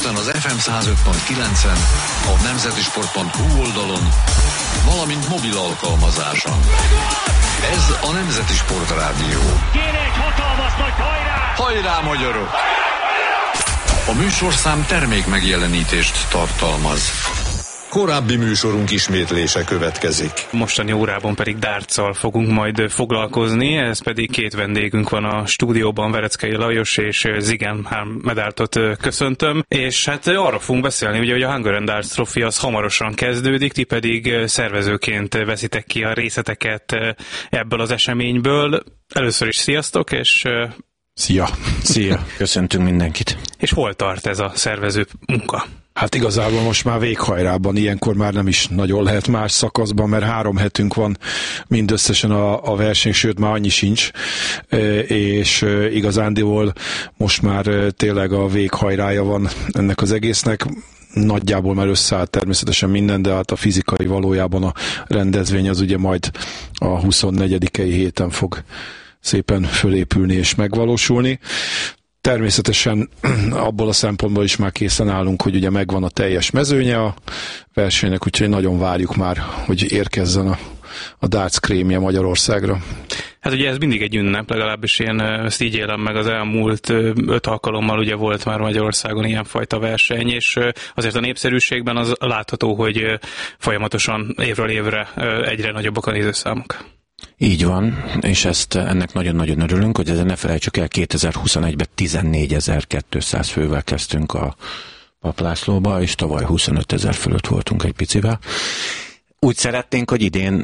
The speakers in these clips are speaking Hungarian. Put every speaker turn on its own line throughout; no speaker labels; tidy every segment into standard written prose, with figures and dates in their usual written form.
Budapesten az FM 105.9-en, a nemzetisport.hu oldalon, valamint mobil alkalmazáson. Ez a Nemzeti Sport Rádió.
Kéne egy hatalmas nagy hajrá!
Hajrá, magyarok! A műsorszám termék megjelenítést tartalmaz. Korábbi műsorunk ismétlése következik.
Mostani órában pedig dártcal fogunk majd foglalkozni, ez pedig két vendégünk van a stúdióban, Vereckei Lajos és Zigen Medártot köszöntöm, és hát arra fogunk beszélni, ugye, hogy a Hungarian Darts Trophy az hamarosan kezdődik, ti pedig szervezőként veszitek ki a részleteket ebből az eseményből. Először is sziasztok, és...
Szia! Köszöntünk mindenkit.
És hol tart ez a szervező munka?
Hát igazából most már véghajrában, ilyenkor már nem is nagyon lehet más szakaszban, mert 3 hetünk van mindösszesen a verseny, sőt már annyi sincs, és igazándiból most már tényleg a véghajrája van ennek az egésznek. Nagyjából már összeállt természetesen minden, de hát a fizikai valójában a rendezvény az ugye majd a 24. héten fog szépen fölépülni és megvalósulni. Természetesen abból a szempontból is már készen állunk, hogy ugye megvan a teljes mezőnye a versenynek, úgyhogy nagyon várjuk már, hogy érkezzen a darts krémje Magyarországra.
Hát ugye ez mindig egy ünnep, legalábbis én ezt így élem meg, az elmúlt 5 alkalommal ugye volt már Magyarországon ilyenfajta verseny, és azért a népszerűségben az látható, hogy folyamatosan évről évre egyre nagyobbak a nézőszámok.
Így van, és ennek nagyon-nagyon örülünk, hogy ezen ne felejtsük el, 2021-ben 14.200 fővel kezdtünk a Paplászlóba, és tavaly 25.000 fölött voltunk egy picivel. Úgy szeretnénk, hogy idén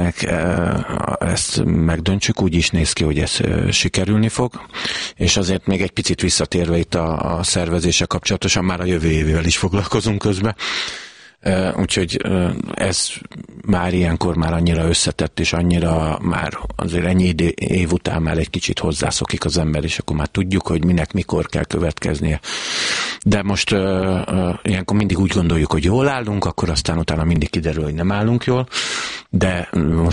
ezt megdöntsük, úgy is néz ki, hogy ez sikerülni fog, és azért még egy picit visszatérve itt a szervezése kapcsolatosan, már a jövő évével is foglalkozunk közben. Úgyhogy ez már ilyenkor már annyira összetett, és annyira már azért ennyi év után már egy kicsit hozzászokik az ember, és akkor már tudjuk, hogy minek mikor kell következnie. De most ilyenkor mindig úgy gondoljuk, hogy jól állunk, akkor aztán utána mindig kiderül, hogy nem állunk jól, de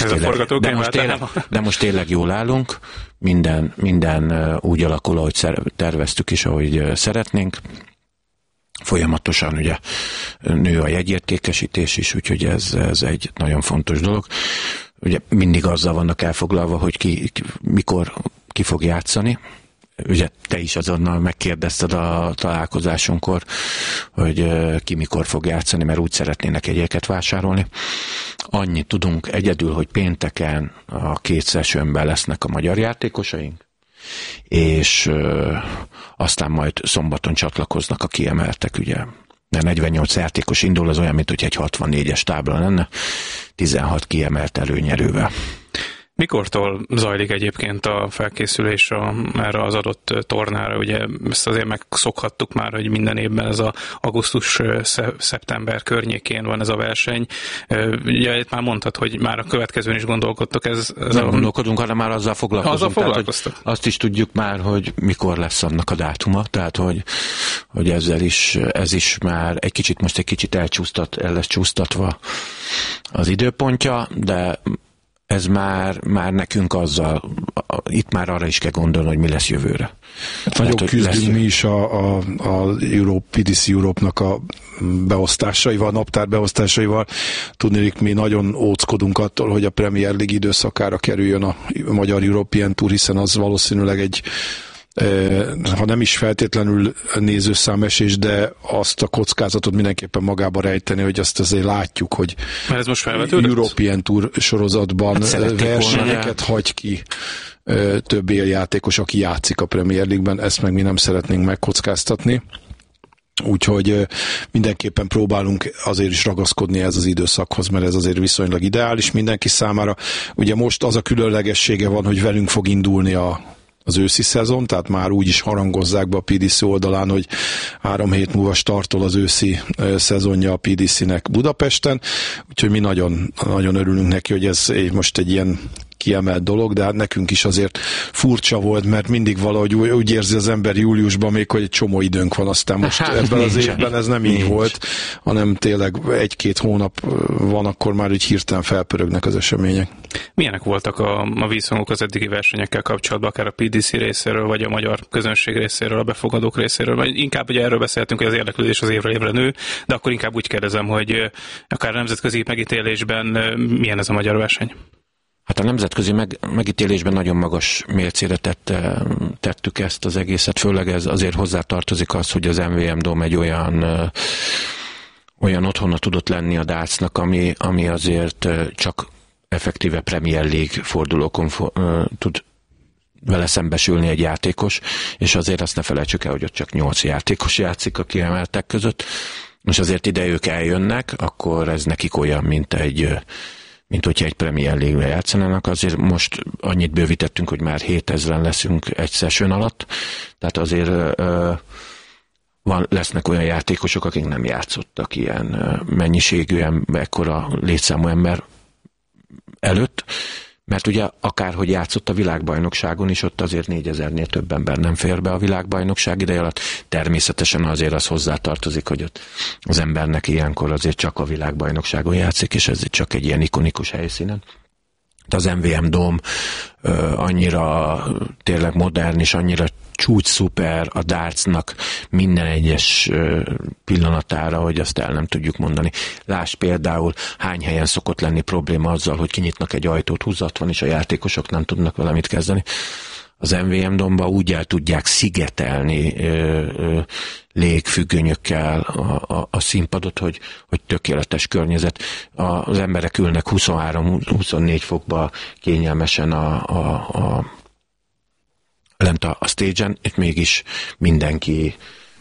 most tényleg jól állunk, minden úgy alakul, ahogy terveztük is, ahogy szeretnénk. Folyamatosan ugye nő a jegyértékesítés is, úgyhogy ez egy nagyon fontos dolog. Ugye mindig azzal vannak elfoglalva, hogy mikor ki fog játszani. Ugye te is azonnal megkérdezted a találkozásunkkor, hogy ki mikor fog játszani, mert úgy szeretnének jegyeket vásárolni. Annyit tudunk egyedül, hogy pénteken a 2 sessionben lesznek a magyar játékosaink, és aztán majd szombaton csatlakoznak a kiemeltek, ugye. De 48 játékos indul, az olyan, mint hogy egy 64-es tábla lenne, 16 kiemelt előnyerővel.
Mikortól zajlik egyébként a felkészülés erre az adott tornára? Ugye ezt azért megszokhattuk már, hogy minden évben ez a augusztus-szeptember környékén van ez a verseny. Ugye itt már mondtad, hogy már a következőn is gondolkodtok.
Nem gondolkodunk, hanem már azzal foglalkozunk.
Foglalkoztok.
Tehát, azt is tudjuk már, hogy mikor lesz annak a dátuma, tehát hogy ez is már egy kicsit el lesz csúsztatva az időpontja, de ez már nekünk azzal, itt már arra is kell gondolni, hogy mi lesz jövőre.
Nagyon küzdünk mi is a PDC Europe-nak a beosztásaival, naptár beosztásaival. Tudnék, mi nagyon óckodunk attól, hogy a Premier League időszakára kerüljön a magyar European Tour, hiszen az valószínűleg egy ha nem is feltétlenül nézőszámesés, de azt a kockázatot mindenképpen magába rejteni, hogy azt azért látjuk, hogy
ez most
European Tour sorozatban versenyeket hagy ki több éljátékos, aki játszik a Premier League-ben, ezt meg mi nem szeretnénk megkockáztatni. Úgyhogy mindenképpen próbálunk azért is ragaszkodni ez az időszakhoz, mert ez azért viszonylag ideális mindenki számára. Ugye most az a különlegessége van, hogy velünk fog indulni az őszi szezon, tehát már úgy is harangozzák be a PDC oldalán, hogy 3 hét múlva startol az őszi szezonja a PDC-nek Budapesten, úgyhogy mi nagyon, nagyon örülünk neki, hogy ez most egy ilyen kiemelt dolog, de hát nekünk is azért furcsa volt, mert mindig valahogy úgy érzi az ember júliusban még, hogy egy csomó időnk van, aztán most ebben az évben ez nem így volt, hanem tényleg 1-2 hónap van, akkor már úgy hirtelen felpörögnek az események.
Milyenek voltak a vízhangok az eddigi versenyekkel kapcsolatban, akár a PDC részéről, vagy a magyar közönség részéről, a befogadók részéről? Vagy inkább ugye erről beszéltünk, hogy az érdeklődés az évről évre nő, de akkor inkább úgy kérdezem, hogy akár nemzetközi megítélésben milyen ez a magyar verseny?
Hát a nemzetközi megítélésben nagyon magas mércére tettük ezt az egészet, főleg ez azért hozzátartozik az, hogy az MVM Dome egy olyan otthona tudott lenni a dartsnak, ami azért csak effektíve Premier League fordulókon tud vele szembesülni egy játékos, és azért azt ne felejtsük el, hogy ott csak 8 játékos játszik a kiemeltek között, és azért ide ők eljönnek, akkor ez nekik olyan, mint hogyha egy Premier League-re játszanának. Azért most annyit bővítettünk, hogy már 7000-en leszünk egy session alatt, tehát azért lesznek olyan játékosok, akik nem játszottak ilyen mennyiségű, ekkora létszámú ember előtt, mert ugye akárhogy játszott a világbajnokságon is, ott azért 4000-nél több ember nem fér be a világbajnokság ideje alatt. Természetesen azért az hozzátartozik, hogy ott az embernek ilyenkor azért csak a világbajnokságon játszik, és ez csak egy ilyen ikonikus helyszínen. De az MVM Dome annyira tényleg modern, és annyira csúcs szuper a dartsnak minden egyes pillanatára, hogy azt el nem tudjuk mondani. Lásd például, hány helyen szokott lenni probléma azzal, hogy kinyitnak egy ajtót, húzat van, és a játékosok nem tudnak vele mit kezdeni. Az MVM Dome-ba úgy el tudják szigetelni légfüggönyökkel a színpadot, hogy tökéletes környezet. Az emberek ülnek 23-24 fokba kényelmesen lent a stage-en, itt mégis mindenki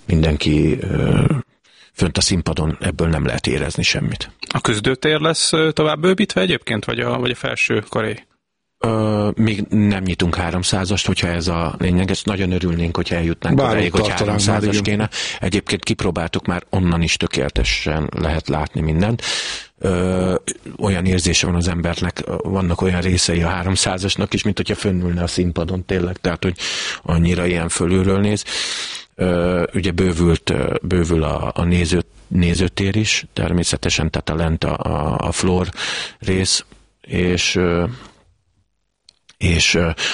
fönt a színpadon, ebből nem lehet érezni semmit.
A küzdőtér lesz tovább bővítve egyébként, vagy a felső karé?
Még nem nyitunk 300-ast, hogyha ez a lényeg. Ezt nagyon örülnénk, hogyha eljutnánk odáig, hogy 300-as kéne. Egyébként kipróbáltuk, már onnan is tökéletesen lehet látni mindent. Olyan érzése van az embernek, vannak olyan részei a 300-asnak is, mint hogyha fönnülne a színpadon tényleg, tehát hogy annyira ilyen fölülről néz. Ugye bővül a nézőtér is, természetesen, tehát a lent a floor rész, és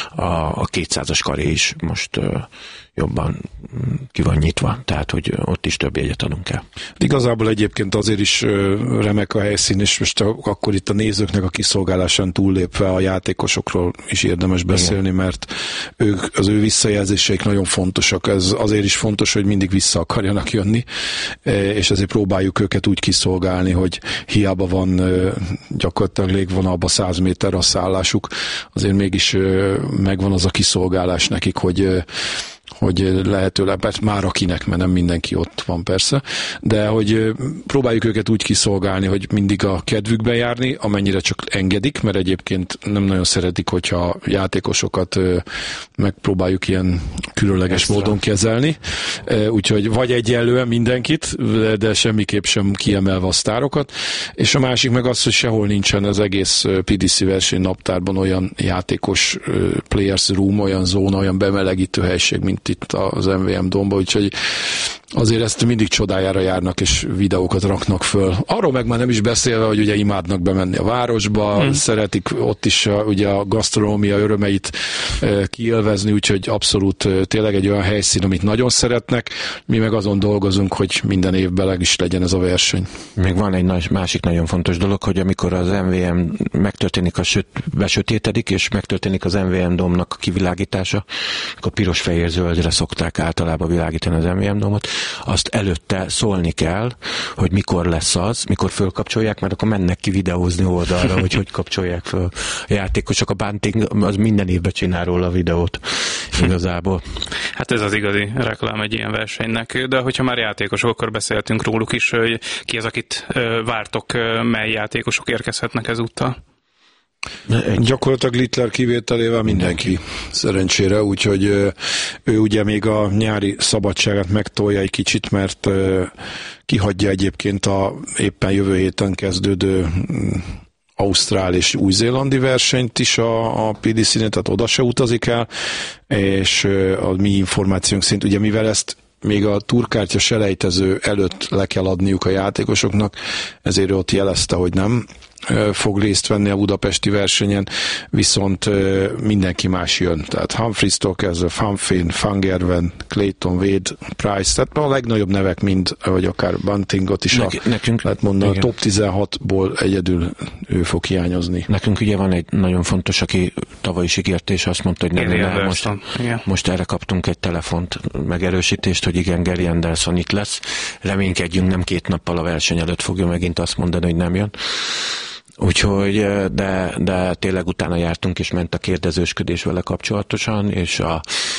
a 200-as karé is most jobban ki van nyitva, tehát hogy ott is több jegyet adunk el.
Igazából egyébként azért is remek a helyszín, és most akkor itt a nézőknek a kiszolgálásán túllépve a játékosokról is érdemes beszélni, mert az ő visszajelzéseik nagyon fontosak. Ez azért is fontos, hogy mindig vissza akarjanak jönni, és ezért próbáljuk őket úgy kiszolgálni, hogy hiába van gyakorlatilag légvonalba 100 méter a szállásuk, azért mégis megvan az a kiszolgálás nekik, hogy lehetőleg, már akinek, mert nem mindenki ott van persze, de hogy próbáljuk őket úgy kiszolgálni, hogy mindig a kedvükbe járni, amennyire csak engedik, mert egyébként nem nagyon szeretik, hogyha játékosokat megpróbáljuk ilyen különleges módon kezelni, úgyhogy vagy egyenlően mindenkit, de semmiképp sem kiemelve a sztárokat, és a másik meg az, hogy sehol nincsen az egész PDC verseny naptárban olyan játékos players room, olyan zóna, olyan bemelegítő helység, mint itt az MVM Dome-ba, úgyhogy azért ezt mindig csodájára járnak, és videókat raknak föl. Arról meg már nem is beszélve, hogy ugye imádnak bemenni a városba, szeretik ott is ugye a gasztronómia örömeit kiélvezni, úgyhogy abszolút tényleg egy olyan helyszín, amit nagyon szeretnek. Mi meg azon dolgozunk, hogy minden évben is legyen ez a verseny.
Még van egy másik nagyon fontos dolog, hogy amikor az MVM megtörténik, besötétedik, és megtörténik az MVM Dome-nak a kivilágítása, akkor piros-fehér-zöldre szokták általában világítani az MVM Dome-ot, azt előtte szólni kell, hogy mikor lesz az, mikor fölkapcsolják, mert akkor mennek ki videózni oldalra, hogy kapcsolják föl a játékosok. A Bunting az minden évben csinál róla a videót igazából.
Hát ez az igazi reklám egy ilyen versenynek, de hogyha már játékosok, akkor beszéltünk róluk is, hogy ki az, akit vártok, mely játékosok érkezhetnek ezúttal?
Gyakorlatilag Littler kivételével mindenki szerencsére, úgyhogy ő ugye még a nyári szabadságát megtolja egy kicsit, mert kihagyja egyébként a éppen jövő héten kezdődő ausztrál és új-zélandi versenyt is a PDC-nél, tehát oda se utazik el, és a mi információnk szerint, ugye mivel ezt még a túrkártya selejtező előtt le kell adniuk a játékosoknak, ezért ott jelezte, hogy nem fog részt venni a budapesti versenyen, viszont mindenki más jön. Tehát Humphries-tól kezdve Van Veen, Van Gerwen, Clayton, Wade, Price, tehát a legnagyobb nevek mind, vagy akár Buntingot is nekünk, lehet mondani, igen. A top 16-ból egyedül ő fog hiányozni.
Nekünk ugye van egy nagyon fontos, aki tavaly is ígért, és azt mondta, hogy nem, most erre kaptunk egy telefont, megerősítést, hogy igen, Gary Anderson itt lesz. Reménykedjünk, nem 2 nappal a verseny előtt fogja megint azt mondani, hogy nem jön. Úgyhogy, de tényleg utána jártunk, és ment a kérdezősködés vele kapcsolatosan, és a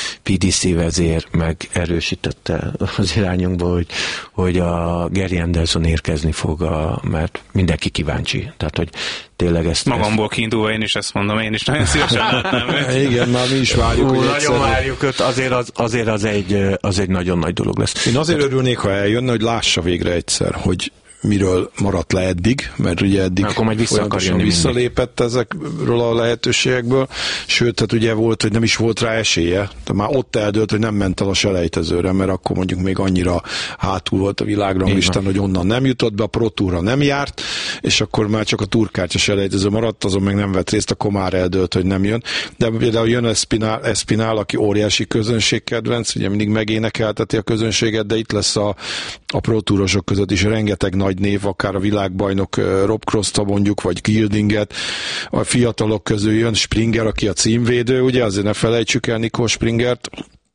PDC vezér megerősítette az irányunkba, hogy a Gary Anderson érkezni fog, mert mindenki kíváncsi. Tehát, hogy tényleg ezt...
Magamból kiindulva én is ezt mondom, én is nagyon szívesen látnám.
Igen, már mi is várjuk.
Nagyon várjuk őt, azért az egy nagyon nagy dolog lesz.
Én azért örülnék, ha eljönne, hogy lássa végre egyszer, hogy miről maradt le eddig, mert ugye eddig folyamatosan visszalépett ezekről a lehetőségekből, sőt, tehát ugye volt, hogy nem is volt rá esélye, tehát már ott eldőlt, hogy nem ment el a selejtezőre, mert akkor mondjuk még annyira hátul volt a világranglistán, hogy onnan nem jutott be, a Pro Tourra nem járt, és akkor már csak a túrkártya selejtező maradt, azon meg nem vett részt, akkor már eldőlt, hogy nem jön. De például jön Espinal, aki óriási közönségkedvenc, ugye mindig megénekelteti a közönséget, de itt lesz a Pro Tourosok között is rengeteg nagy név, akár a világbajnok Rob Cross-ta mondjuk, vagy Gildinget. A fiatalok közül jön Springer, aki a címvédő, ugye, azért ne felejtsük el Nico Springert,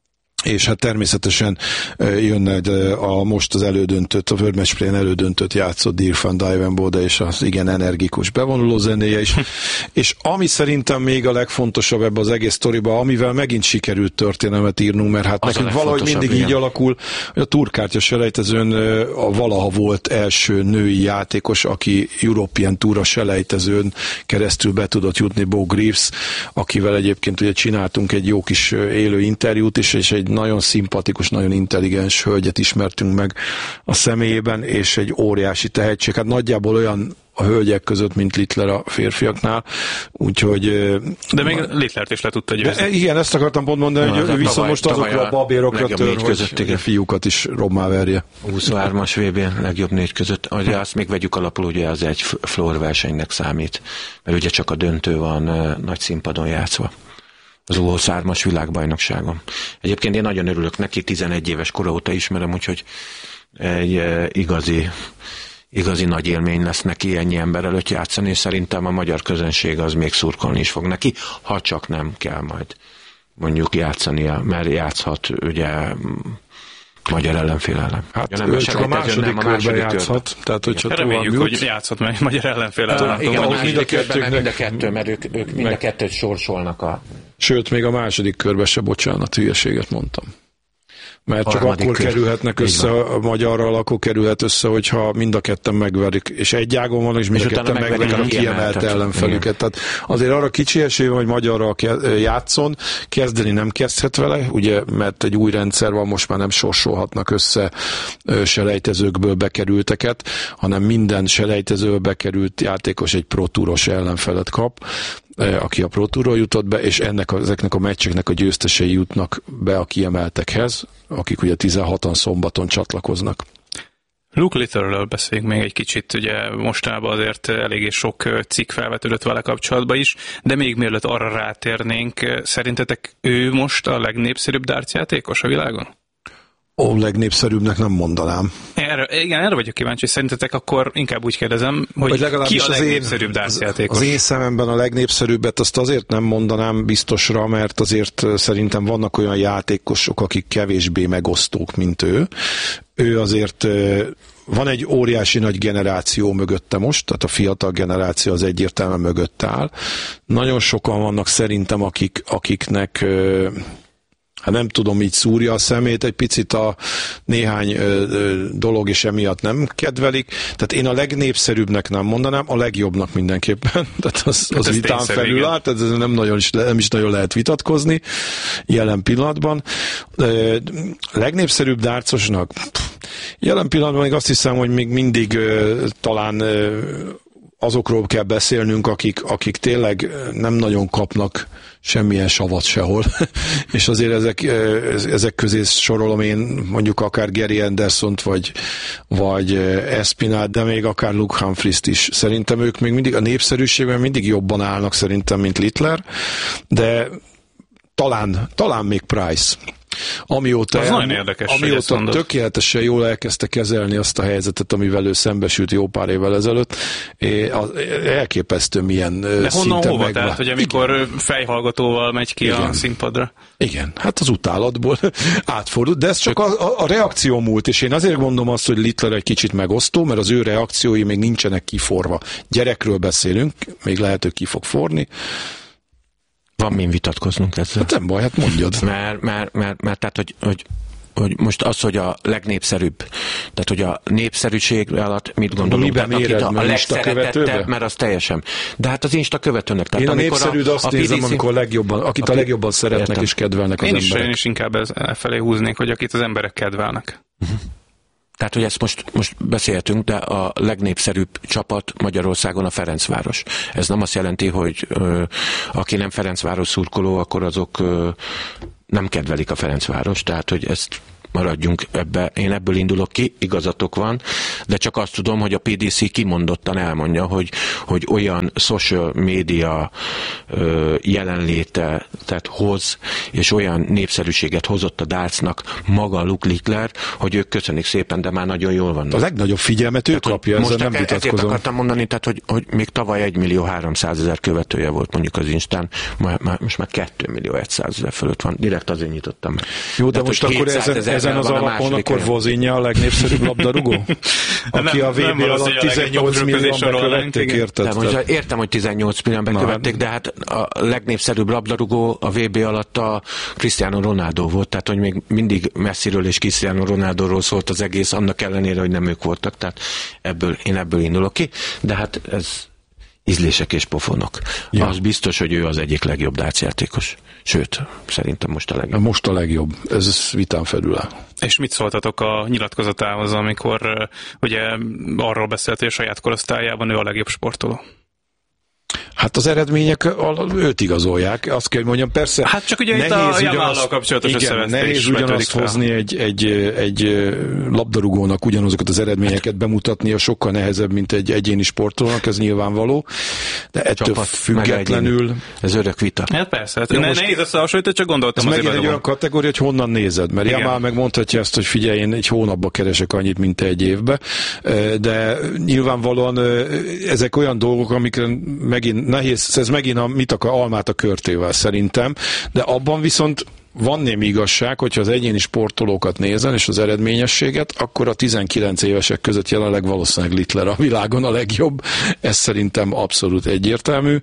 és hát természetesen jönne most az elődöntőt, a World Match Play-en elődöntőt játszott Dirk van Dijvenbode, és az igen energikus bevonuló zenéje is. És ami szerintem még a legfontosabb ebben az egész sztoriban, amivel megint sikerült történelmet írnunk, mert hát nekünk valahogy mindig így alakul, hogy a túrkártya selejtezőn a valaha volt első női játékos, aki European Tour selejtezőn keresztül be tudott jutni, Bo Greaves, akivel egyébként ugye csináltunk egy jó kis élő interjút is, és egy nagyon szimpatikus, nagyon intelligens hölgyet ismertünk meg a személyében, és egy óriási tehetség. Hát nagyjából olyan a hölgyek között, mint Littler a férfiaknál, úgyhogy... De még
Littlert is le tudta győzni.
Igen, ezt akartam pont mondani, hogy viszont most azokra a babérokra tör, hogy a fiúkat is rommá verje.
23-as VB legjobb 4 között. Ugye azt még vegyük alapul, ugye az egy floor versenynek számít, mert ugye csak a döntő van nagy színpadon játszva. Az U23-as világbajnokságon. Egyébként én nagyon örülök neki, 11 éves kora óta ismerem, úgyhogy egy igazi nagy élmény lesz neki ennyi ember előtt játszani, és szerintem a magyar közönség az még szurkolni is fog neki, ha csak nem kell majd mondjuk játszania, mert játszhat ugye magyar ellenfél ellen.
Hát ő csak a második körben játszhat. Tehát, hogy csak
reméljük, hogy játszhat meg magyar ellenfél ellen.
Igen, a második körben mind a kettő, mert ők mind a kettőt sorsolnak a...
Sőt, még a második körben se, bocsánat, hülyeséget mondtam. Mert csak akkor kerülhetnek össze a magyarral, akkor kerülhet össze, hogyha mind a ketten megverik, és egy ágon van, és mind a ketten megverik a kiemelt ellenfelüket. Tehát azért arra kicsi esély van, hogy magyarral játszon, kezdeni nem kezdhet vele, ugye, mert egy új rendszer van, most már nem sorsolhatnak össze selejtezőkből bekerülteket, hanem minden selejtezőből bekerült játékos egy Pro Touros ellenfelet kap, aki a Pro Tourról jutott be, és ezeknek a meccseknek a győztesei jutnak be a kiemeltekhez, akik ugye 16-an szombaton csatlakoznak.
Luke Littlerről beszéljünk még egy kicsit, ugye mostanában azért eléggé sok cikk felvetődött vele kapcsolatban is, de még mielőtt arra rátérnénk, szerintetek ő most a legnépszerűbb dartsjátékos a világon?
Legnépszerűbbnek nem mondanám.
Erre vagyok kíváncsi, szerintetek akkor inkább úgy kérdezem, hogy ki a legnépszerűbb dartsjátékos?
Az én szememben a legnépszerűbbet azt azért nem mondanám biztosra, mert azért szerintem vannak olyan játékosok, akik kevésbé megosztók, mint ő. Ő azért... Van egy óriási nagy generáció mögötte most, tehát a fiatal generáció az egyértelműen mögött áll. Nagyon sokan vannak szerintem, akiknek... Hát nem tudom, így szúrja a szemét, egy picit a néhány dolog, és emiatt nem kedvelik. Tehát én a legnépszerűbbnek nem mondanám, a legjobbnak mindenképpen. Tehát az vitán felül áll, tehát ez nem is nagyon lehet vitatkozni jelen pillanatban. Legnépszerűbb dartsosnak? Jelen pillanatban még azt hiszem, hogy még mindig talán azokról kell beszélnünk, akik tényleg nem nagyon kapnak semmilyen savat sehol, és azért ezek közé sorolom én mondjuk akár Gary Andersont, vagy Espinát, de még akár Luke Humphries-t is. Szerintem ők még mindig a népszerűségben mindig jobban állnak szerintem, mint Littler, de talán még Price. Amióta tökéletesen jól elkezdte kezelni azt a helyzetet, amivel ő szembesült jó pár évvel ezelőtt, elképesztő milyen
de
szinten
honnan hova? Tehát, hogy amikor
igen.
fejhallgatóval megy ki a színpadra.
Igen, hát az utálatból átfordult, de ez csak a reakció múlt, és én azért gondolom azt, hogy Littler egy kicsit megosztó, mert az ő reakciói még nincsenek kiforva. Gyerekről beszélünk, még lehet, hogy ki fog forni.
Van min vitatkoznunk ezzel.
Hát nem baj, hát mondjad.
Mert tehát, hogy most az, hogy a legnépszerűbb, tehát hogy a népszerűség alatt mit gondolunk?
Miben méred,
a legszeretettebb, mert az teljesen. De hát az Insta követőnek. Tehát
én a népszerűd azt nézem, amikor akit a legjobban szeretnek értem. És kedvelnek az emberek.
Én is inkább felé húznék, hogy akit az emberek kedvelnek.
Tehát, hogy ezt most beszéltünk, de a legnépszerűbb csapat Magyarországon a Ferencváros. Ez nem azt jelenti, hogy aki nem Ferencváros szurkoló, akkor azok nem kedvelik a Ferencváros, tehát, hogy ezt maradjunk ebbe. Én ebből indulok ki, igazatok van, de csak azt tudom, hogy a PDC kimondottan elmondja, hogy olyan social media jelenléte tehát hoz, és olyan népszerűséget hozott a dartsnak maga Luke Littler, hogy ők köszönik szépen, de már nagyon jól vannak.
A legnagyobb figyelmet ő kapja, ezzel nem vitatkozom.
Ezért akartam mondani, tehát, hogy még tavaly 1.300.000 követője volt mondjuk az Instán, most már 2.100.000 fölött van. Direkt azért nyitottam meg.
Jó, de most akkor ezen az alapon akkor Vozinja a legnépszerűbb labdarúgó? Aki a VB alatt 18 millióan bekövették, érted?
Értem, hogy 18 millióan bekövették, de hát a legnépszerűbb labdarúgó a VB alatt a Cristiano Ronaldo volt, tehát hogy még mindig Messiről és Cristiano Ronaldoról szólt az egész, annak ellenére, hogy nem ők voltak, tehát én ebből indulok ki, de hát ez ízlések és pofonok. Ja. Az biztos, hogy ő az egyik legjobb dárcjátékos. Sőt, szerintem most a legjobb.
Most a legjobb. Ez vitán felül áll.
És mit szóltatok a nyilatkozatához, amikor ugye arról beszélt, hogy a saját korosztályában ő a legjobb sportoló?
Hát az eredmények őt igazolják, azt kell mondjam, persze.
Hát csak ugye itt a Yamállal kapcsolatos összevesztés.
Nehéz ugyanazt hozni egy labdarúgónak ugyanazokat az eredményeket bemutatnia, sokkal nehezebb, mint egy egyéni sportolónak, ez nyilvánvaló. De ettől függetlenül...
Ez örök vita.
Hát persze, hát nehéz összehasonlítani, csak gondoltam
azért. Ez megint egy olyan kategória, hogy honnan nézed, mert Yamal megmondhatja ezt, hogy figyelj, én egy hónapba keresek annyit, mint te egy évbe, de nyilvánvalóan ezek olyan dolgok, amikre megint nehéz, ez megint almát a körtével szerintem, de abban viszont van némi igazság, hogyha az egyéni sportolókat nézen, és az eredményességet, akkor a 19 évesek között jelenleg valószínűleg Littler a világon a legjobb. Ez szerintem abszolút egyértelmű.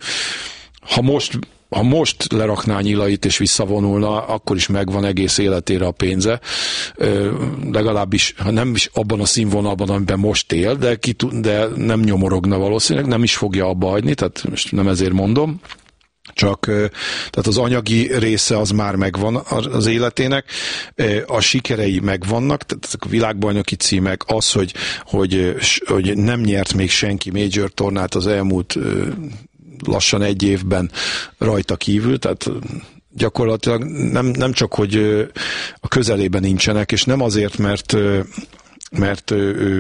Ha most lerakná Nyilait és visszavonulna, akkor is megvan egész életére a pénze. Legalábbis, ha nem is abban a színvonalban, amiben most él, de nem nyomorogna valószínűleg, nem is fogja abba hagyni, tehát most nem ezért mondom. Csak tehát az anyagi része az már megvan az életének, a sikerei megvannak, tehát a világbajnoki címek, az, hogy nem nyert még senki major tornát az elmúlt lassan egy évben rajta kívül, tehát gyakorlatilag nem csak, hogy a közelében nincsenek, és nem azért, mert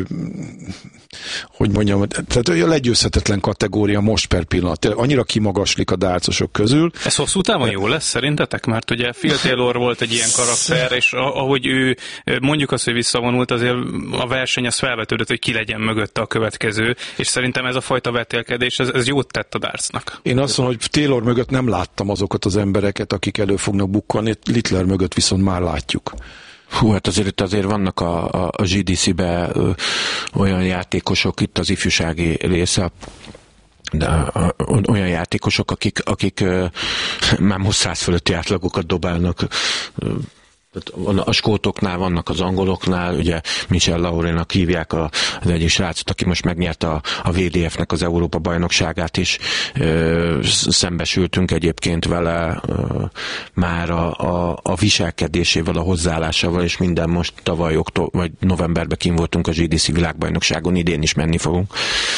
hogy mondjam, tehát a legyőzhetetlen kategória most per pillanat. Annyira kimagaslik a dárcosok közül.
Ez hosszú távon jó lesz szerintetek? Mert ugye Phil Taylor volt egy ilyen karakter, és ahogy ő mondjuk azt, hogy visszavonult, azért a verseny az felvetődött, hogy ki legyen mögötte a következő, és szerintem ez a fajta vetélkedés, ez jót tett a dárcnak.
Én azt mondom, hogy Taylor mögött nem láttam azokat az embereket, akik elő fognak bukkanni, Littler mögött viszont már látjuk.
Hú, hát azért vannak a GDC-be olyan játékosok, itt az ifjúsági része, de olyan játékosok, akik már most 100 fölötti átlagokat dobálnak. A skótoknál vannak, az angoloknál, ugye Michel Laurénak hívják az egyik srácot, aki most megnyerte a VDF-nek az Európa bajnokságát is. Szembesültünk egyébként vele már a viselkedésével, a hozzáállásával, és minden most tavaly vagy novemberben kint voltunk a GDC világbajnokságon, idén is menni fogunk.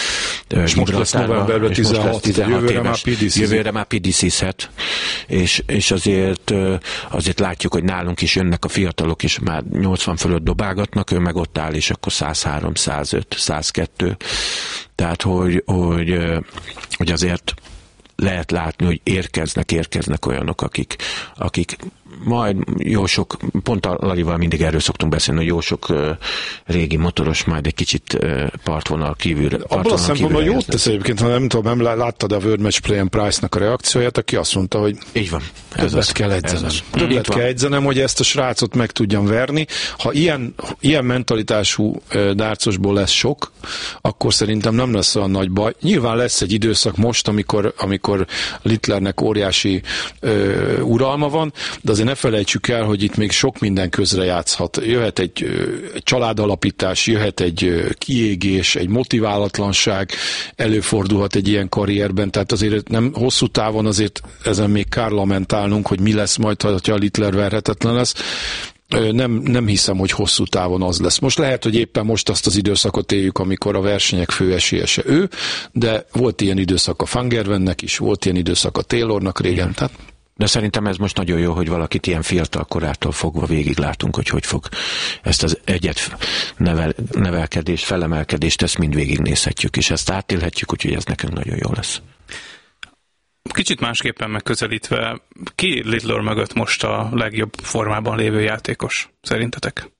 És most lesz novemberben 16,
jövőre már PDC-zhet, és azért látjuk, hogy nálunk is jönnek a fiatalok, és már 80 fölött dobálgatnak, ő meg ott áll, és akkor 103, 105, 102. Tehát, hogy azért lehet látni, hogy érkeznek olyanok, akik majd jó sok, pont a Lalival mindig erről szoktunk beszélni, hogy jó sok régi motoros majd egy kicsit partvonal kívülre.
Abban a szempontból jót tesz egyébként, ha nem tudom, nem láttad a World Match Play-en Price-nak a reakcióját, aki azt mondta, hogy
így van.
Többet kell edzenem, hogy ezt a srácot meg tudjam verni. Ha ilyen mentalitású dárcosból lesz sok, akkor szerintem nem lesz olyan nagy baj. Nyilván lesz egy időszak most, amikor Littlernek óriási uralma van, de azért ne felejtsük el, hogy itt még sok minden közre játszhat. Jöhet egy családalapítás, jöhet egy kiégés, egy motiválatlanság, előfordulhat egy ilyen karrierben, tehát azért nem hosszú távon azért ezen még kár lamentálnunk, hogy mi lesz majd, ha a Littler verhetetlen lesz. Nem hiszem, hogy hosszú távon az lesz. Most lehet, hogy éppen most azt az időszakot éljük, amikor a versenyek fő esélyese ő, de volt ilyen időszak a Van Gerwennek is, volt ilyen időszak a Taylornak régen, tehát
de szerintem ez most nagyon jó, hogy valakit ilyen fiatal korától fogva végiglátunk, hogy fog ezt az nevelkedést, felemelkedést, ezt mind végignézhetjük, és ezt átélhetjük, úgyhogy ez nekünk nagyon jó lesz.
Kicsit másképpen megközelítve, ki Littler mögött most a legjobb formában lévő játékos, szerintetek?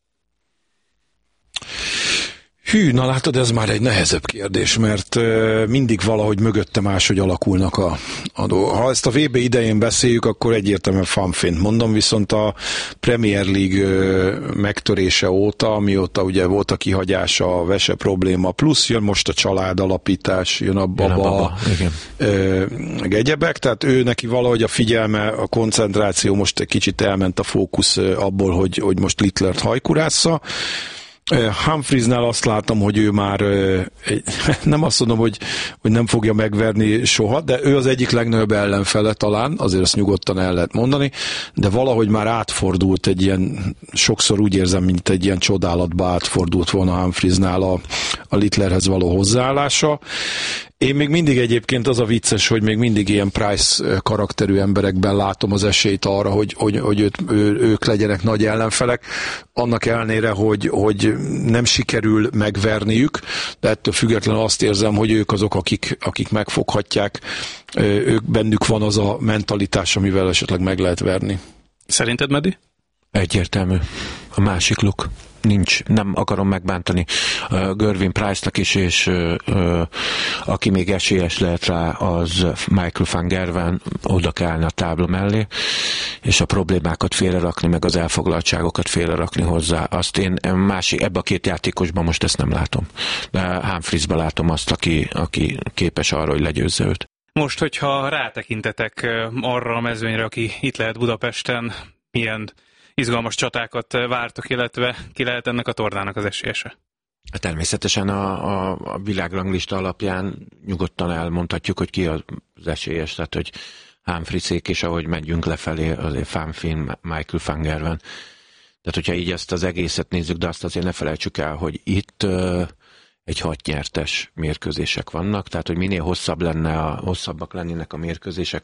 Na látod, ez már egy nehezebb kérdés, mert mindig valahogy mögötte máshogy alakulnak a dolgok. Ha ezt a VB idején beszéljük, akkor egyértelműen Van Fint mondom, viszont a Premier League megtörése óta, amióta ugye volt a kihagyása, a vese probléma, plusz jön most a családalapítás, jön a baba, meg egyebek, tehát ő neki valahogy a figyelme, a koncentráció most egy kicsit elment a fókusz abból, hogy most Littlert hajkurásza. Humphriesnál azt látom, hogy ő már nem azt mondom, hogy nem fogja megverni soha, de ő az egyik legnagyobb ellenfele talán, azért ezt nyugodtan el lehet mondani, de valahogy már átfordult egy ilyen, sokszor úgy érzem, mint egy ilyen csodálatba átfordult volna Humphriesnál a Littlerhez való hozzáállása. Én még mindig egyébként az a vicces, hogy még mindig ilyen Price karakterű emberekben látom az esélyt arra, hogy ők legyenek nagy ellenfelek, annak ellenére, hogy nem sikerül megverniük, de ettől függetlenül azt érzem, hogy ők azok, akik megfoghatják, ők bennük van az a mentalitás, amivel esetleg meg lehet verni.
Szerinted, Medi?
Egyértelmű. A másik luk. Nincs, nem akarom megbántani Gerwyn Price-nak is, és aki még esélyes lehet rá, az Michael van Gerwen, oda kell állni a tábla mellé, és a problémákat félrerakni, meg az elfoglaltságokat félrerakni hozzá. Azt én ebbe a két játékosban most ezt nem látom. De Humphriesben látom azt, aki képes arra, hogy legyőzze őt.
Most, hogyha rátekintetek arra a mezőnyre, aki itt lehet Budapesten, milyen izgalmas csatákat vártok, illetve ki lehet ennek a tornának az esélyese?
Természetesen a világranglista alapján nyugodtan elmondhatjuk, hogy ki az esélyes, tehát hogy Humphriessék, és ahogy megyünk lefelé, azért Van Fint, Michael van Gerwen. Tehát hogyha így ezt az egészet nézzük, de azt azért ne felejtsük el, hogy itt egy 6 nyertes mérkőzések vannak, tehát hogy minél hosszabbak lennének a mérkőzések,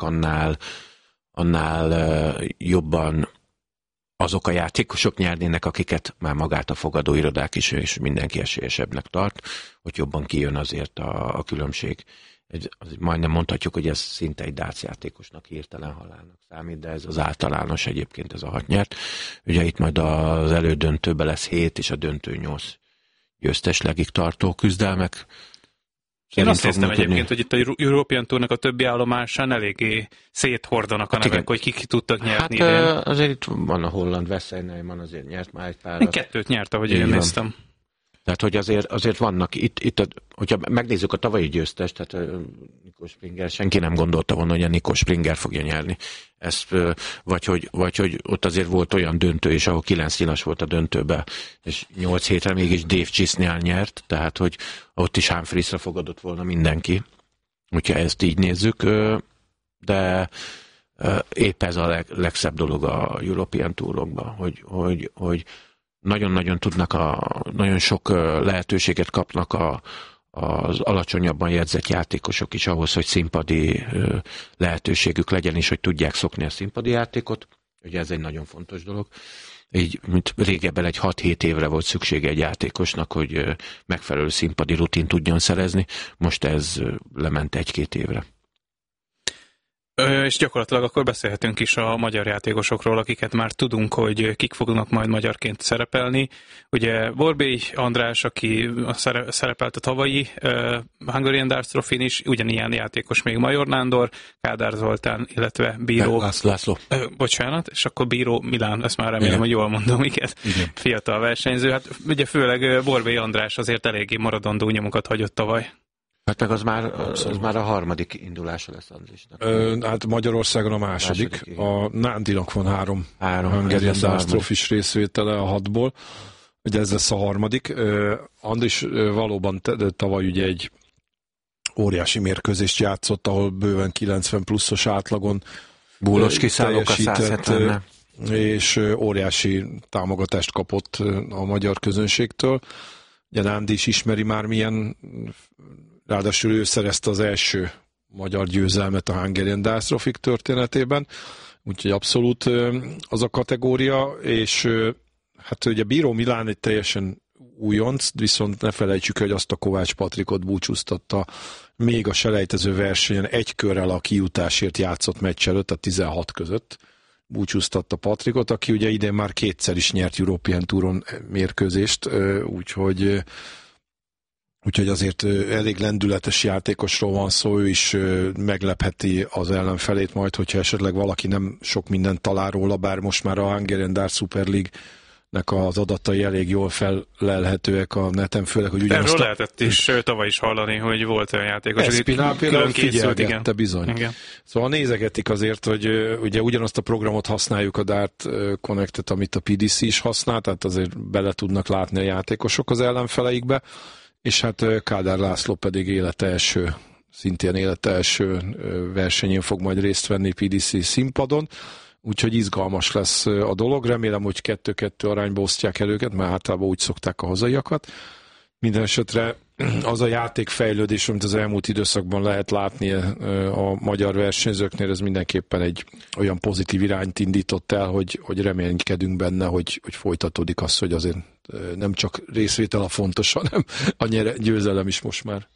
annál jobban azok a játékosok nyernének, akiket már magát a fogadóirodák is, és mindenki esélyesebbnek tart, hogy jobban kijön azért a különbség. Majdnem mondhatjuk, hogy ez szinte egy dárcjátékosnak hirtelen halálnak számít, de ez az általános egyébként, ez a 6 nyert. Ugye itt majd az elődöntőben lesz 7, és a döntő 8 győzteslegig tartó küzdelmek.
Én azt néztem egyébként, hogy itt a European Tournak a többi állomásán eléggé széthordanak a nevek, hogy ki tudtak nyerni.
Hát azért itt van a holland Wesseynman, azért nyert már egy párat.
2 nyert, ahogy én néztem.
Tehát, hogy azért vannak itt, hogyha megnézzük a tavalyi győztest, tehát Nico Springer, senki nem gondolta volna, hogy a Nico Springer fogja nyerni. Ezt, vagy hogy ott azért volt olyan döntő is, ahol 9 nyilas volt a döntőben, és 8 hétre mégis Dave Chisnell nyert, tehát, hogy ott is Humphriesra fogadott volna mindenki. Hogyha ezt így nézzük, de épp ez a legszebb dolog a European Tourokban, hogy nagyon-nagyon tudnak, nagyon sok lehetőséget kapnak az alacsonyabban jegyzett játékosok is ahhoz, hogy színpadi lehetőségük legyen, és hogy tudják szokni a színpadi játékot. Ugye ez egy nagyon fontos dolog. Így, mint régebben egy 6-7 évre volt szüksége egy játékosnak, hogy megfelelő színpadi rutin tudjon szerezni. Most ez lement 1-2 évre.
És gyakorlatilag akkor beszélhetünk is a magyar játékosokról, akiket már tudunk, hogy kik fognak majd magyarként szerepelni. Ugye Borbély András, aki szerepelt a tavalyi Hungarian Darts Trophy-n is, ugyanilyen játékos még Major Nándor, Kádár Zoltán, illetve Bíró...
László.
Bocsánat, és akkor Bíró Milán, ezt már remélem, hogy jól mondom, igen. Fiatal versenyző. Hát ugye főleg Borbély András azért eléggé maradandó nyomokat hagyott tavaly.
Hát meg az már a harmadik indulása lesz Andrisnak.
Hát Magyarországon a második. A Nándinak van három Hungarian Darts Trophy-s részvétele a 6-ból. Ugye ez lesz a harmadik. Andris valóban tavaly ugye egy óriási mérkőzést játszott, ahol bőven 90 pluszos átlagon
búlos kiszállók a 170-ne.
És óriási támogatást kapott a magyar közönségtől. Ugye Nándi is ismeri már milyen, ráadásul ő szerezte az első magyar győzelmet a Hungarian Darts Trophy történetében, úgyhogy abszolút az a kategória, és hát ugye Bíró Milán egy teljesen újonc, viszont ne felejtsük, hogy azt a Kovács Patrikot búcsúztatta még a selejtező versenyen egy körrel a kijutásért játszott meccs előtt, a 16 között búcsúztatta Patrikot, aki ugye idén már 2-szer is nyert European Touron mérkőzést, úgyhogy azért elég lendületes játékosról van szó, ő is meglepheti az ellenfelét majd, hogyha esetleg valaki nem sok mindent talál róla, bár most már a Hungarian Darts Super League-nek az adatai elég jól felelhetőek a neten, főleg, hogy ugyanazt...
Erről lehetett is tavaly is hallani, hogy volt olyan játékos.
Espinál például figyelgette, bizony.
Igen.
Szóval nézegetik azért, hogy ugye ugyanazt a programot használjuk, a Dart Connectet, amit a PDC is használ, tehát azért bele tudnak látni a játékosok az ellenfeleikbe, és hát Kádár László pedig szintén élete első versenyén fog majd részt venni PDC színpadon, úgyhogy izgalmas lesz a dolog. Remélem, hogy 2-2 arányba osztják el őket, mert általában úgy szokták a hazaiakat. Minden esetre az a játékfejlődés, amit az elmúlt időszakban lehet látni a magyar versenyzőknél, ez mindenképpen egy olyan pozitív irányt indított el, hogy reménykedünk benne, hogy folytatódik az, hogy azért nem csak részvétel a fontos, hanem a győzelem is most már.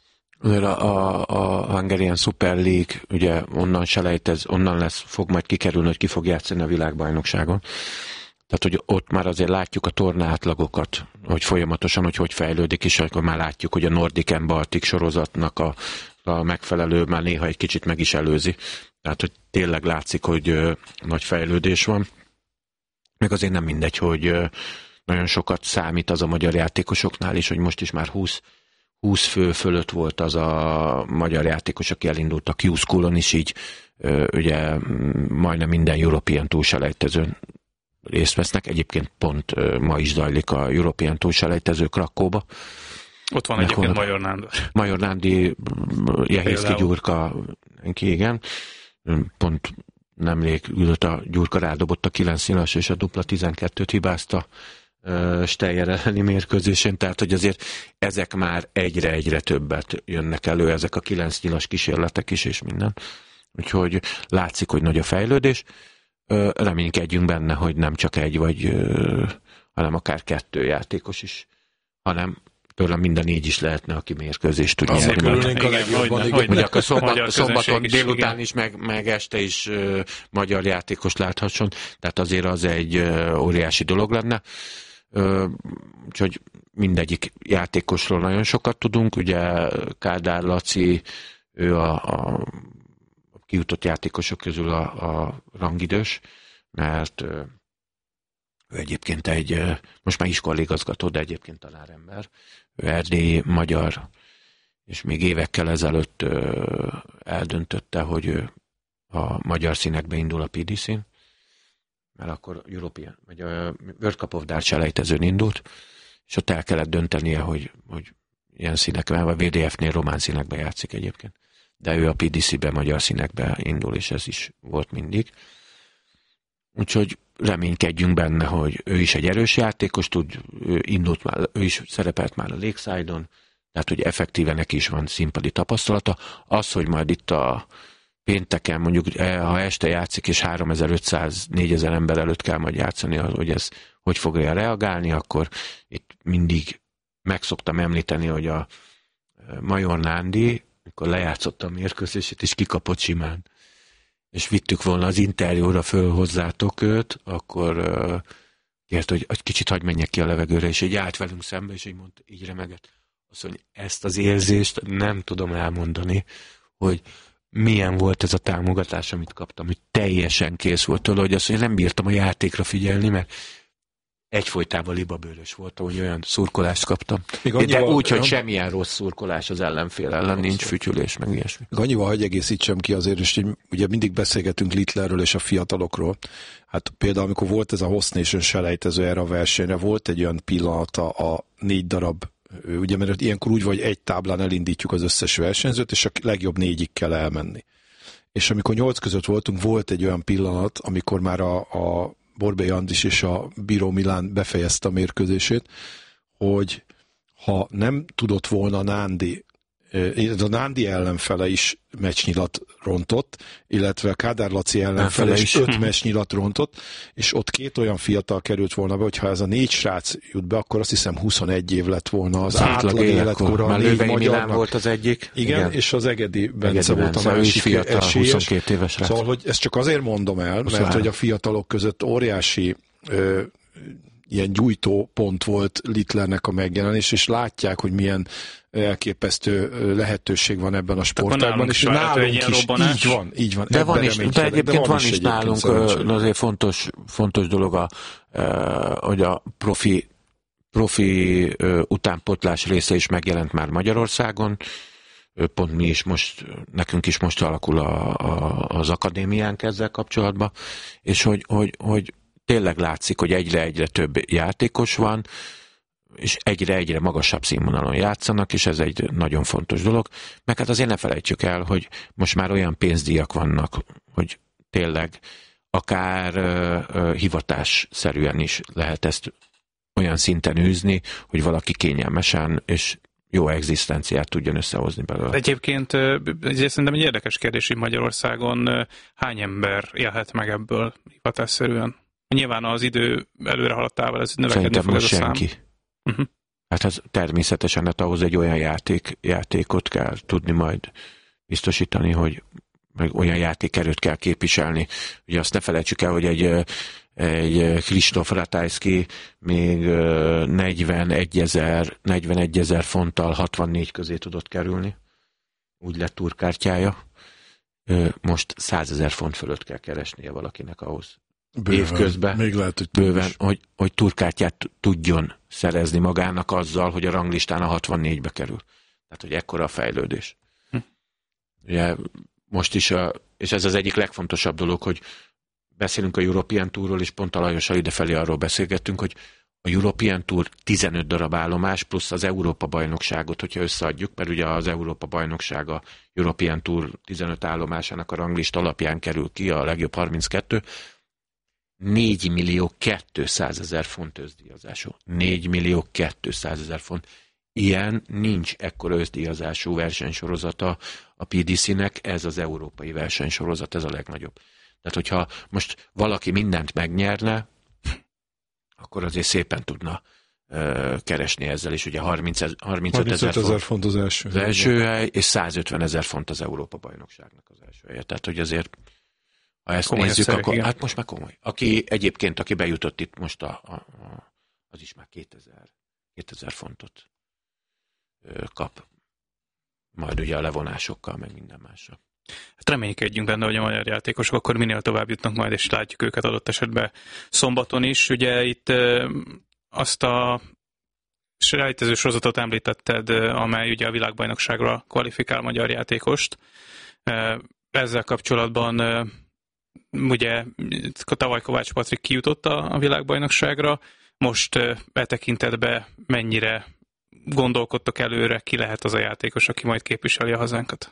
A Hungarian Super League, ugye onnan fog majd kikerülni, hogy ki fog játszani a világbajnokságon. Tehát, hogy ott már azért látjuk a tornaátlagokat, hogy folyamatosan, hogy fejlődik, és akkor már látjuk, hogy a Nordic and Baltic sorozatnak a megfelelő már néha egy kicsit meg is előzi. Tehát, hogy tényleg látszik, hogy nagy fejlődés van. Meg azért nem mindegy, hogy nagyon sokat számít az a magyar játékosoknál is, hogy most is már 20 fő fölött volt az a magyar játékos, aki elindult a Q-Schoolon is, így ugye majdnem minden European Tour selejtezőn részt vesznek. Egyébként pont ma is zajlik a European Tour selejtező Krakóba.
Ott van egyébként Major Nándor.
Major Nándi, Jehészki Gyurka, igen. Pont nemrég ült a Gyurka, rádobott a 9 nyilas és a dupla 12-t hibázta Steyer elleni mérkőzésén, tehát hogy azért ezek már egyre többet jönnek elő, ezek a 9 nyilas kísérletek is, és minden. Úgyhogy látszik, hogy nagy a fejlődés. Reménykedjünk benne, hogy nem csak egy hanem akár 2 játékos is, hanem tőlem minden így is lehetne, aki mérkőzést tud nyerni. Hogy akkor szombaton délután is, meg este is magyar játékos láthasson, tehát azért az egy óriási dolog lenne. Úgyhogy mindegyik játékosról nagyon sokat tudunk, ugye Kádár Laci, ő a kijutott játékosok közül a rangidős, mert ő egyébként most már iskolaigazgató, de egyébként tanárember. Ő erdélyi magyar, és még évekkel ezelőtt eldöntötte, hogy ő a magyar színekbe indul a PDC-n, mert akkor vagy a World Cup of Darts selejtezőn indult, és ott el kellett döntenie, hogy ilyen színekben, a VDF-nél román színekbe játszik egyébként. De ő a PDC-be magyar színekbe indul, és ez is volt mindig. Úgyhogy reménykedjünk benne, hogy ő is egy erős játékos, ő is szerepelt már a Lakeside-on, Tehát, hogy effektíven neki is van színpadi tapasztalata. Az, hogy majd itt a pénteken, mondjuk, ha este játszik, és 3500-4000 ember előtt kell majd játszani, hogy ez hogy fogja reagálni, akkor itt mindig meg szoktam említeni, hogy a Major Nándi, mikor lejátszott a mérkőzését, és kikapott simán, és vittük volna az interjúra föl hozzátok őt, akkor kért, hogy egy kicsit hagyj menjek ki a levegőre, és így állt velünk szembe, és így mondta, így remegett. Azt mondja, ezt az érzést nem tudom elmondani, hogy milyen volt ez a támogatás, amit kaptam, hogy teljesen kész volt tőle, hogy azt mondja, nem bírtam a játékra figyelni, mert egyfolytában libabőrös voltam, hogy olyan szurkolást kaptam. De úgy, hogy semmilyen rossz szurkolás az ellenfél ellen, nincs fütyülés, meg ilyesmi.
Annyival, hogy egészítsem ki azért, és ugye mindig beszélgetünk Littlerről és a fiatalokról. Hát például, amikor volt ez a Host Nation selejtező erre a versenyre, volt egy olyan pillanata a 4 darab, ugye, mert ilyenkor úgy, hogy egy táblán elindítjuk az összes versenyzőt, és a legjobb 4-ig kell elmenni. És amikor 8 között voltunk, volt egy olyan pillanat, amikor már a Borbély Andris és a Bíró Milán befejezte a mérkőzését, hogy ha nem tudott volna Nándi, a Nándi ellenfele is meccsnyilat rontott, illetve a Kádár Laci ellenfele is 5 meccsnyilat rontott, és ott 2 olyan fiatal került volna be, hogyha ez a 4 srác jut be, akkor azt hiszem 21 év lett volna az átlag életkora.
Már Lővei Milán volt az egyik.
Igen, és az Egedi Bence volt a másik
fiatal,
esélyes.
22 éves rác.
Szóval, hogy ezt csak azért mondom el, mert hogy a fiatalok között óriási ilyen gyújtó pont volt Littlernek a megjelenés, és látják, hogy milyen elképesztő lehetőség van ebben a sportágban, és nálunk is így van.
De van is, de egyébként van is nálunk azért fontos dolog, hogy a profi utánpótlás része is megjelent már Magyarországon. Pont mi is most, nekünk is most alakul az akadémiánk ezzel kapcsolatban, és hogy tényleg látszik, hogy egyre több játékos van, és egyre magasabb színvonalon játszanak, és ez egy nagyon fontos dolog. Meg hát azért ne felejtsük el, hogy most már olyan pénzdíjak vannak, hogy tényleg akár hivatásszerűen is lehet ezt olyan szinten űzni, hogy valaki kényelmesen és jó egzisztenciát tudjon összehozni belőle.
Egyébként szerintem egy érdekes kérdés, hogy Magyarországon hány ember élhet meg ebből hivatásszerűen? Nyilván az idő előre haladtával ez növekedni fog ez a szám.
Senki. Hát ez természetesen, hát ahhoz egy olyan játékot kell tudni majd biztosítani, hogy meg olyan játékerőt kell képviselni. Ugye azt ne felejtsük el, hogy egy Kristóf Ratajski még 41 000 fonttal 64 közé tudott kerülni. Úgy lett túrkártyája. Most 100 000 font fölött kell keresnie valakinek ahhoz. Évközben
még lehet, hogy
bőven, hogy túrkártyát tudjon szerezni magának azzal, hogy a ranglistán a 64-be kerül. Tehát, hogy ekkora a fejlődés. Ugye most is, és ez az egyik legfontosabb dolog, hogy beszélünk a European Tourról, és pont a Lajossal idefelé arról beszélgettünk, hogy a European Tour 15 darab állomás, plusz az Európa-bajnokságot, hogyha összeadjuk, mert ugye az Európa-bajnokság a European Tour 15 állomásának a ranglista alapján kerül ki, a legjobb 32, 4.200.000 font özdíjazású. 4.200.000 font. Ilyen nincs ekkora özdíjazású versenysorozata a PDC-nek, ez az európai versenysorozat, ez a legnagyobb. Tehát, hogyha most valaki mindent megnyerne, akkor azért szépen tudna keresni ezzel is. Ugye 35 000
font az első.
Az első hely, és 150 000 font az Európa-bajnokságnak az első helye. Tehát, hogy azért ha ezt komoly nézzük, akkor igen. Hát most már komoly. Aki bejutott itt most az is már 2000 fontot kap. Majd ugye a levonásokkal, meg minden mással.
Hát reménykedjünk benne, hogy a magyar játékosok akkor minél tovább jutnak majd, és látjuk őket adott esetben szombaton is. Ugye itt azt a selejtező sorozatot említetted, amely ugye a világbajnokságra kvalifikál magyar játékost. Ezzel kapcsolatban ugye tavaly Kovács Patrik kijutott a világbajnokságra, most tekintetben mennyire gondolkodtok előre, ki lehet az a játékos, aki majd képviseli a hazánkat?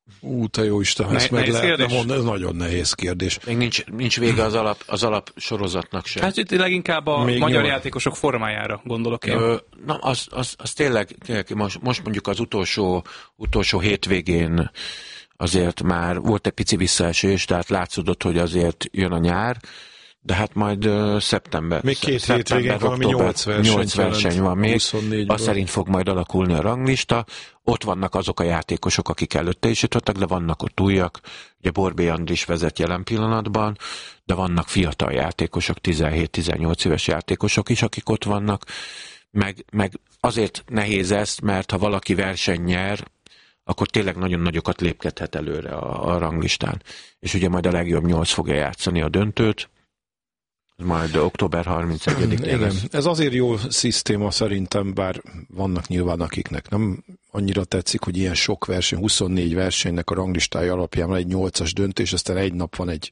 Te jó Isten, ezt meg lehetne mondani, ez nagyon nehéz kérdés.
Még nincs vége az alap sorozatnak sem.
Hát itt leginkább a még magyar játékosok formájára gondolok én.
Az tényleg most mondjuk az utolsó hétvégén azért már volt egy pici visszaesés, tehát látszódott, hogy azért jön a nyár, de hát majd szeptember.
Még 2 hétvégén valami 8
verseny van még. Azt szerint fog majd alakulni a ranglista. Ott vannak azok a játékosok, akik előtte is jutottak, de vannak ott újak. Ugye Borbély Andris vezet jelen pillanatban, de vannak fiatal játékosok, 17-18 éves játékosok is, akik ott vannak. Meg azért nehéz ezt, mert ha valaki verseny nyer, akkor tényleg nagyon nagyokat lépkedhet előre a ranglistán. És ugye majd a legjobb 8 fogja játszani a döntőt, majd október 31-én.
Igen, ez azért jó szisztéma szerintem, bár vannak nyilván akiknek nem annyira tetszik, hogy ilyen sok verseny, 24 versenynek a ranglistája alapján van egy 8-as döntés, aztán egy nap van egy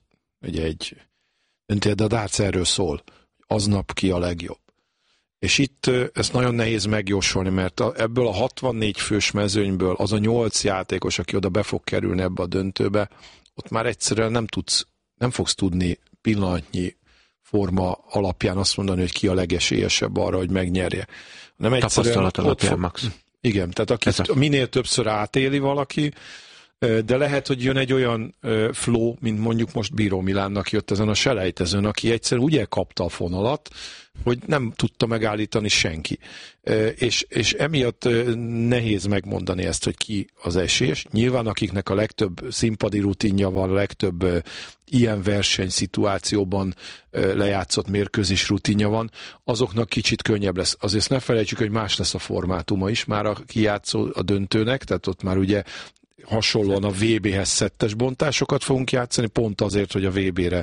döntés, de a darts erről szól, aznap ki a legjobb. És itt ezt nagyon nehéz megjósolni, mert ebből a 64 fős mezőnyből az a 8 játékos, aki oda be fog kerülni ebbe a döntőbe, ott már egyszerűen nem fogsz tudni pillanatnyi forma alapján azt mondani, hogy ki a legesélyesebb arra, hogy megnyerje.
Tapasztalat alapján, Max.
Igen, tehát aki minél többször átéli valaki, de lehet, hogy jön egy olyan flow, mint mondjuk most Bíró Milánnak jött ezen a selejtezőn, aki egyszerűen úgy elkapta a fonalat, hogy nem tudta megállítani senki. És emiatt nehéz megmondani ezt, hogy ki az esélyes. Nyilván akiknek a legtöbb színpadi rutinja van, a legtöbb ilyen versenyszituációban lejátszott mérkőzés rutinja van, azoknak kicsit könnyebb lesz. Azért ne felejtsük, hogy más lesz a formátuma is már a kijátszó a döntőnek, tehát ott már ugye hasonlóan a VB-hez szettes bontásokat fogunk játszani, pont azért, hogy a VB-re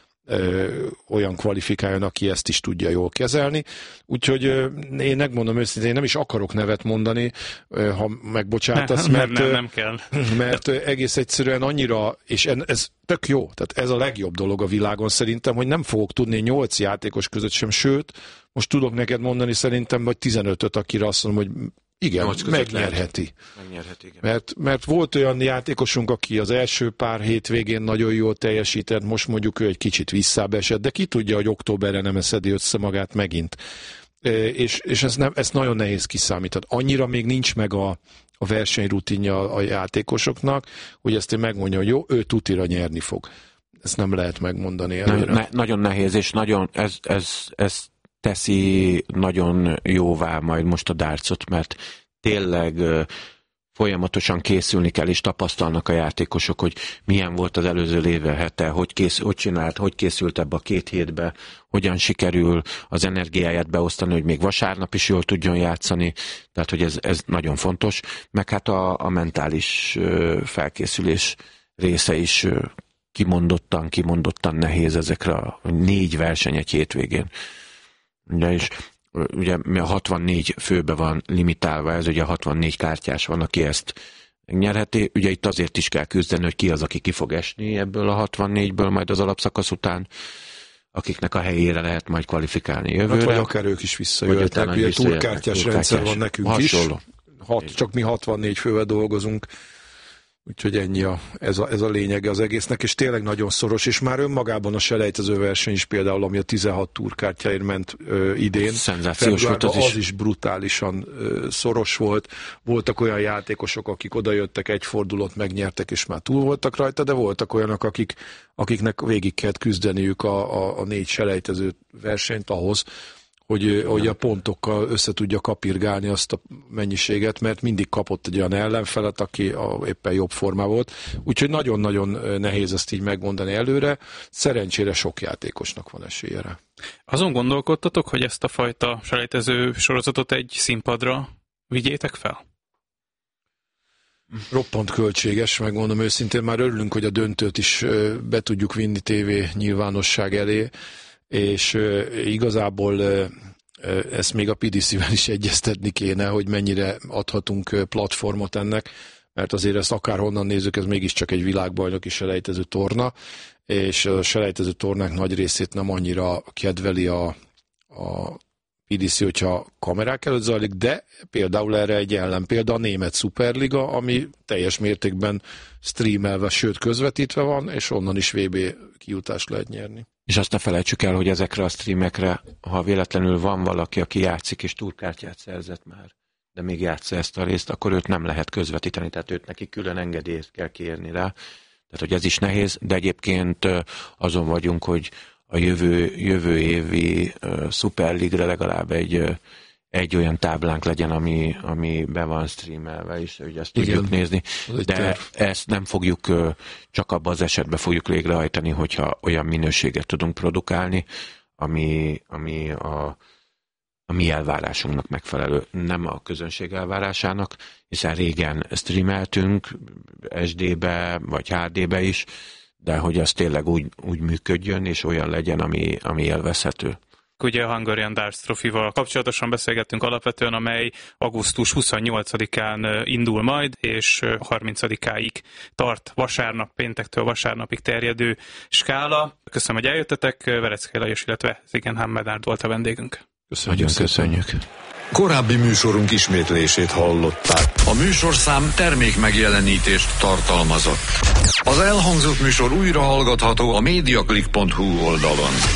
olyan kvalifikáljon, aki ezt is tudja jól kezelni. Úgyhogy én megmondom őszintén, én nem is akarok nevet mondani, ha megbocsátasz,
nem kell.
Mert egész egyszerűen annyira, és ez tök jó, tehát ez a legjobb dolog a világon szerintem, hogy nem fogok tudni 8 játékos között sem, sőt, most tudok neked mondani szerintem, vagy 15-öt, akire azt mondom, hogy igen, megnyerheti. Igen. Mert volt olyan játékosunk, aki az első pár hétvégén nagyon jól teljesített, most mondjuk ő egy kicsit visszább esett, de ki tudja, hogy októberre nem eszedi össze magát megint. És ezt nagyon nehéz kiszámítani. Annyira még nincs meg a versenyrutinja a játékosoknak, hogy ezt én megmondja, hogy jó, ő tutira nyerni fog. Ezt nem lehet megmondani előre.
Nagyon nehéz, és nagyon ez teszi nagyon jóvá majd most a dartsot, mert tényleg folyamatosan készülni kell, és tapasztalnak a játékosok, hogy milyen volt az előző lévehete, hogy készült ebbe a 2 hétbe, hogyan sikerül az energiáját beosztani, hogy még vasárnap is jól tudjon játszani, tehát hogy ez nagyon fontos, meg hát a mentális felkészülés része is kimondottan nehéz ezekre a 4 verseny egy hétvégén. Ugye a 64 főbe van limitálva, ez ugye 64 kártyás van, aki ezt megnyerheti. Ugye itt azért is kell küzdeni, hogy ki az, aki ki fog esni ebből a 64-ből majd az alapszakasz után, akiknek a helyére lehet majd kvalifikálni jövőre.
Hát vagy akár ők is visszajöhetnek, ugye túlkártyás rendszer van nekünk hasonló is. Csak mi 64 fővel dolgozunk. Úgyhogy ennyi ez a lényege az egésznek, és tényleg nagyon szoros, és már önmagában a selejtező verseny is például, ami a 16 túrkártyáért ment idén.
Szenzációs volt
az is brutálisan szoros volt. Voltak olyan játékosok, akik odajöttek, egy fordulót megnyertek, és már túl voltak rajta, de voltak olyanok, akiknek végig kellett küzdeniük a 4 selejtező versenyt ahhoz, hogy a pontokkal össze tudja kapirgálni azt a mennyiséget, mert mindig kapott egy olyan ellenfelet, aki éppen jobb formá volt. Úgyhogy nagyon-nagyon nehéz ezt így megmondani előre. Szerencsére sok játékosnak van esélye rá.
Azon gondolkodtatok, hogy ezt a fajta selejtező sorozatot egy színpadra vigyétek fel?
Roppant költséges, megmondom őszintén. Már örülünk, hogy a döntőt is be tudjuk vinni tévé nyilvánosság elé, és igazából ezt még a PDC-vel is egyeztetni kéne, hogy mennyire adhatunk platformot ennek, mert azért ezt akárhonnan nézzük, ez mégiscsak egy világbajnoki selejtező torna, és a selejtező tornák nagy részét nem annyira kedveli a IDC, hogyha kamerák előtt zajlik, de például erre egy ellenpélda a német Superliga, ami teljes mértékben streamelve, sőt közvetítve van, és onnan is VB kijutást lehet nyerni.
És azt ne felejtsük el, hogy ezekre a streamekre, ha véletlenül van valaki, aki játszik és túrkártyát szerzett már, de még játsza ezt a részt, akkor őt nem lehet közvetíteni, tehát őt neki külön engedélyt kell kérni rá. Tehát, hogy ez is nehéz, de egyébként azon vagyunk, hogy a jövő évi Superligre legalább egy olyan táblánk legyen, ami be van streamelve, és hogy ezt tudjuk nézni. De ezt nem fogjuk, csak abban az esetben fogjuk végrehajtani, hogyha olyan minőséget tudunk produkálni, ami a mi elvárásunknak megfelelő, nem a közönség elvárásának, hiszen régen streameltünk SD-be, vagy HD-be is, de hogy az tényleg úgy működjön, és olyan legyen, ami élvezhető.
Ugye a Hungarian Darts Trophy-val kapcsolatosan beszélgettünk alapvetően, amely augusztus 28-án indul majd, és 30-áig tart vasárnap, péntektől vasárnapig terjedő skála. Köszönöm, hogy eljöttetek, Vereckei Lajos, illetve Zigen Medard volt a vendégünk.
Köszönjük.
Korábbi műsorunk ismétlését hallották. A műsorszám termék megjelenítést tartalmazott. Az elhangzott műsor újra hallgatható a mediaclick.hu oldalon.